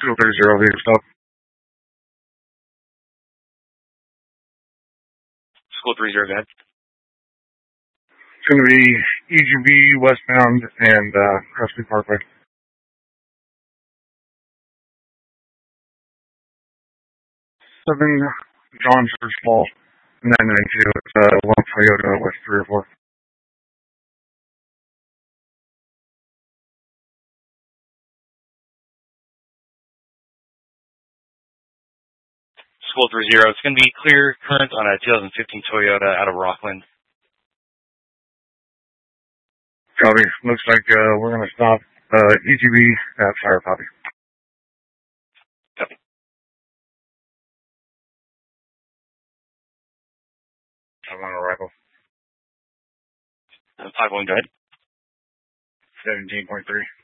School 30, leave stop. School 30, go ahead. It's going to be EGB westbound and Crestley Parkway. 7 John Church Mall, 992. It's one Toyota West 304. School 30, it's going to be clear current on a 2015 Toyota out of Rockland. Copy. Looks like we're going to stop EGB at Fire Copy. Copy. I'm on arrival. 51, go ahead. 17.3.